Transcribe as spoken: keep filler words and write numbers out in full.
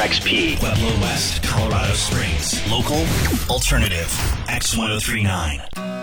X P. Pueblo West, Colorado Springs. Local, alternative, X ten thirty-nine.